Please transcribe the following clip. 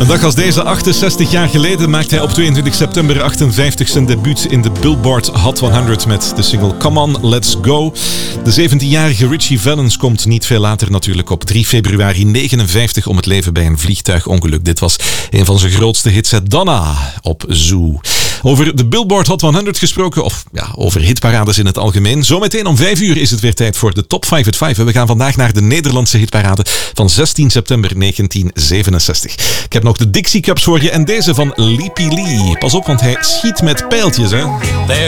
Een dag als deze, 68 jaar geleden, maakte hij op 22 september 58 zijn debuut in de Billboard Hot 100 met de single Come On, Let's Go. De 17-jarige Richie Valens komt niet veel later natuurlijk op 3 februari 59 om het leven bij een vliegtuigongeluk. Dit was een van zijn grootste hits, Donna op Zoo. Over de Billboard Hot 100 gesproken, of ja, over hitparades in het algemeen. Zometeen om 5 uur is het weer tijd voor de Top 5 at 5. We gaan vandaag naar de Nederlandse hitparade van 16 september 1967. Ik heb nog de Dixie Cups voor je en deze van Leapy Lee. Pas op, want hij schiet met pijltjes, hè.